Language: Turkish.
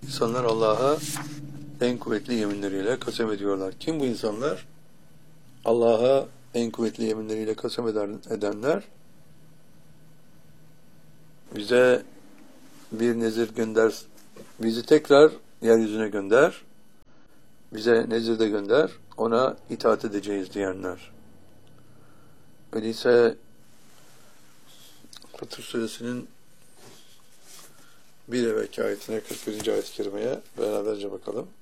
İnsanlar Allah'a en kuvvetli yeminleriyle kasem ediyorlar. Kim bu insanlar? Allah'a en kuvvetli yeminleriyle kasem edenler, bize bir nezir gönder, bizi tekrar yeryüzüne gönder, bize nezir de gönder, ona itaat edeceğiz diyenler. Öyleyse Fatır Suresinin bir evvelki ayetine, 41. ayet-i kerimeye beraberce bakalım.